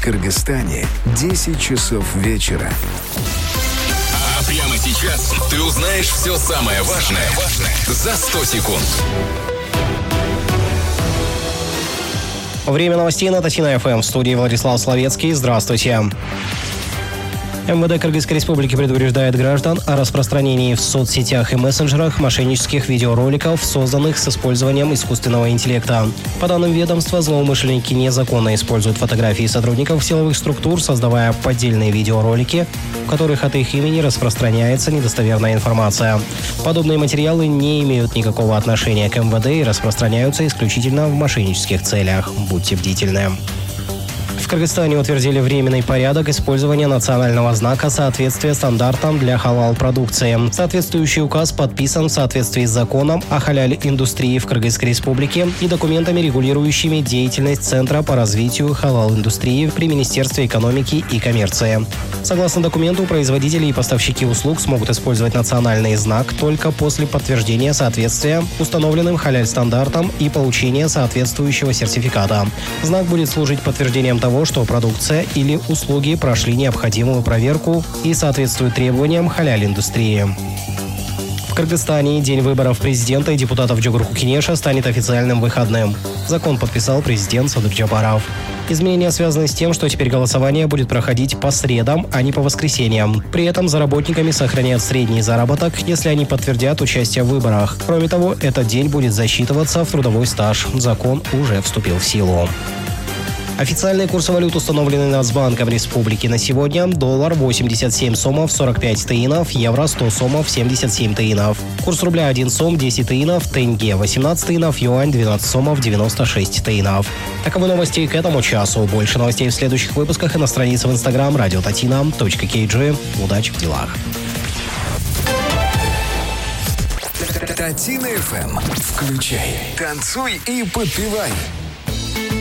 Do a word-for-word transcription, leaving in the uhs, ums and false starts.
Кыргызстане десять часов вечера. А прямо сейчас ты узнаешь все самое важное за сто секунд. Время новостей на Татина эф эм. В студии Владислав Словецкий. Здравствуйте. эм вэ дэ Кыргызской Республики предупреждает граждан о распространении в соцсетях и мессенджерах мошеннических видеороликов, созданных с использованием искусственного интеллекта. По данным ведомства, злоумышленники незаконно используют фотографии сотрудников силовых структур, создавая поддельные видеоролики, в которых от их имени распространяется недостоверная информация. Подобные материалы не имеют никакого отношения к эм вэ дэ и распространяются исключительно в мошеннических целях. Будьте бдительны. В Кыргызстане утвердили временный порядок использования национального знака соответствия стандартам для халал-продукции. Соответствующий указ подписан в соответствии с законом о халяль-индустрии в Кыргызской Республике и документами, регулирующими деятельность Центра по развитию халал-индустрии при Министерстве экономики и коммерции. Согласно документу, производители и поставщики услуг смогут использовать национальный знак только после подтверждения соответствия установленным халяль-стандартам и получения соответствующего сертификата. Знак будет служить подтверждением того, что продукция или услуги прошли необходимую проверку и соответствуют требованиям халяль-индустрии. В Кыргызстане день выборов президента и депутатов Джугурку Кенеша станет официальным выходным. Закон подписал президент Садыр Джапаров. Изменения связаны с тем, что теперь голосование будет проходить по средам, а не по воскресеньям. При этом за работниками сохранят средний заработок, если они подтвердят участие в выборах. Кроме того, этот день будет засчитываться в трудовой стаж. Закон уже вступил в силу. Официальный курс валют, установленный Нацбанком Республики на сегодня: доллар восемьдесят семь сомов сорок пять тыинов, евро сто сомов семьдесят семь тыинов. Курс рубля один сом десять тыинов, тенге восемнадцать тыинов, юань двенадцать сомов девяносто шесть тыинов. Таковы новости к этому часу. Больше новостей в следующих выпусках и на странице в инстаграм радио татина точка кей джи. Удачи в делах. Татина эф эм. Включай, танцуй и подпевай.